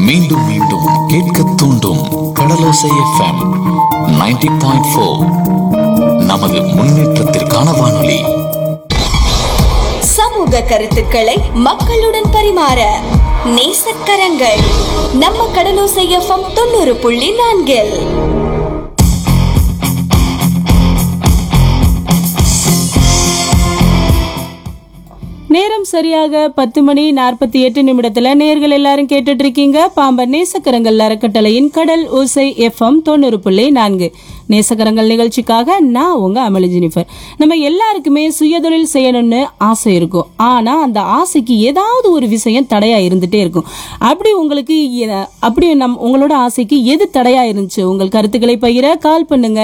மீண்டும் மீண்டும் கேட்க தூண்டும் கடலோசை எஃப்எம் 90.4. நமது முன்னேற்றத்திற்கான வானொலி. சமூக கருத்துக்களை மக்களுடன் பரிமாற நேசக்கரங்கள் நம்ம கடலோசை எஃப்எம் 90.4. நேரம் சரியாக 10:48 நேர்கள் எல்லாரும் கேட்டுட்டு இருக்கீங்க பாம்பன் நேசக்கரங்கள் அறக்கட்டளையின் கடல் ஓசை எஃப்எம் 90.4 நேசக்கரங்கள் நிகழ்ச்சிக்காக நான் உங்க அமளி ஜெனிஃபர். நம்ம எல்லாருக்குமே சுயதொழில் செய்யணும்னு ஆசை இருக்கும். ஆனா அந்த ஆசைக்கு ஏதாவது ஒரு விஷயம் தடையா இருந்துட்டே இருக்கும். அப்படி உங்களுக்கு உங்களோட ஆசைக்கு எது தடையா இருந்துச்சு? உங்கள் கருத்துக்களை பகிர கால் பண்ணுங்க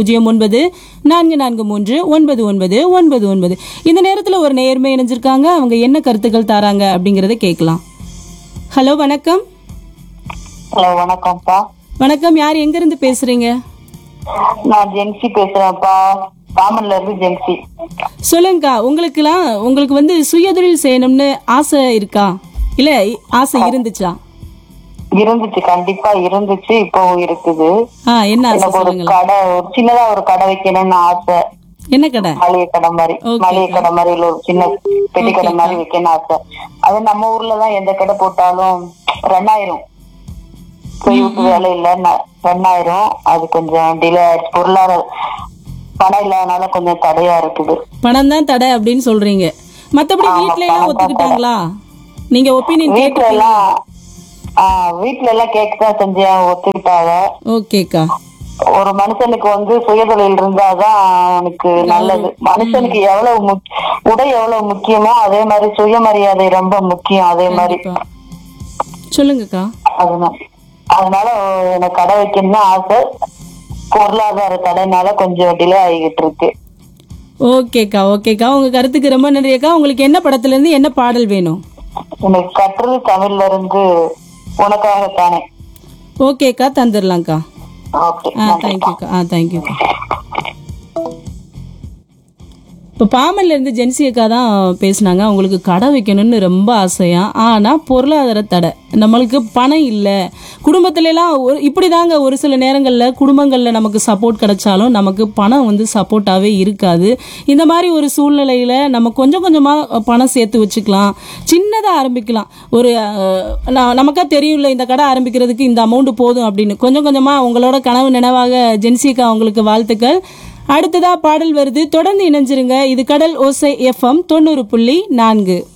700443999999. இந்த நேரத்துல ஒரு நேர்மை இணைஞ்சிருக்காங்க. அவங்க என்ன கருத்துக்கள் தராங்க அப்படிங்கறத கேட்கலாம். ஹலோ, வணக்கம். ஹலோ, வணக்கம்ப்பா. வணக்கம். யார், எங்க இருந்து பேசுறீங்க? நான் ஜென்சி பேசுறேன்ப்பா, பாமன்ல இருந்து ஜென்சி. சொல்லுங்கக்கா, உங்களுக்கு வந்து சுயதொழில் செய்யணும்னு ஆசை இருக்கா, இல்ல ஆசை இருந்துச்சா? இருந்துச்சு, கண்டிப்பா இருந்துச்சு, இப்போ இருக்குது. என்ன ஆசை எனக்கு ஒரு சொல்லுங்களா? கடை, ஒரு சின்னதா ஒரு கடை வைக்கணும்னு ஆசை. என்ன கடை? மளிகை கடை மாதிரி. மளிகை கடை மாதிரி இல்ல, ஒரு சின்ன பெட்டி கடை மாதிரி வைக்கணும்னு ஆசை. அது நம்ம ஊர்லதான் எந்த கடை போட்டாலும் ரன் ஆயிரும். வீட்டு வேலை இல்ல, ரன் ஆயிரும். அது கொஞ்சம் டிலே ஆயிடுச்சு. பொருளாதார பணம் இல்லாதனால கொஞ்சம் தடையா இருக்குது. பணம் தான் தடை அப்படின்னு சொல்றீங்க. மத்தபடி வீட்ல எல்லாம் ஒத்துக்கிட்டாங்களா? நீங்க ஒப்பீனியன் வீட்டுல எல்லாம் கேட்கதான் செஞ்சேன், ஒத்துக்கிட்டாங்க. ஓகேக்கா. ஒரு மனுஷனுக்கு வந்து சுயதொழில் இருந்தாதான் அவனுக்கு நல்லது. மனுஷனுக்கு எவ்வளவு உடை எவ்வளவு முக்கியமோ அதே மாதிரி சுயமரியாதை ரொம்ப முக்கியம். அதே மாதிரி சொல்லுங்கக்கா. அதனால எனக்கு கடை வைக்கணும்னு ஆசை. பொருளாதார தடைனால கொஞ்சம் டிலே ஆகிட்டு இருக்கு. ஓகேக்கா. உங்க கருத்துக்கு ரொம்ப நன்றி அக்கா. உங்களுக்கு என்ன படத்துல இருந்து என்ன பாடல் வேணும்? எனக்கு கற்றது தமிழ்ல இருந்து உனக்காகத்தானே. ஓகேக்கா, தந்துடலாம்க்கா. ஓகே, தேங்க்யூக்கா. தேங்க்யூக்கா. இப்போ பாமன்ல இருந்து ஜென்சி அக்கா தான் பேசினாங்க. அவங்களுக்கு கடை வைக்கணும்னு ரொம்ப ஆசையா, ஆனால் பொருளாதார தடை. நம்மளுக்கு பணம் இல்லை. குடும்பத்துலலாம் இப்படி தாங்க ஒரு சில நேரங்களில் குடும்பங்களில் நமக்கு சப்போர்ட் கிடைச்சாலும் நமக்கு பணம் வந்து சப்போர்ட்டாகவே இருக்காது. இந்த மாதிரி ஒரு சூழ்நிலையில் நம்ம கொஞ்சம் கொஞ்சமாக பணம் சேர்த்து வச்சுக்கலாம், சின்னதாக ஆரம்பிக்கலாம். ஒரு நமக்கா தெரியும்ல, இந்த கடை ஆரம்பிக்கிறதுக்கு இந்த அமௌண்ட் போதும் அப்படின்னு. கொஞ்சம் கொஞ்சமாக உங்களோட கனவு நினைவாக ஜென்சி அக்கா அவங்களுக்கு வாழ்த்துக்கள். அடுத்ததா பாடல் வருது, தொடர்ந்து இணைஞ்சிருங்க. இது கடல் ஓசை எஃப்எம் 90.4.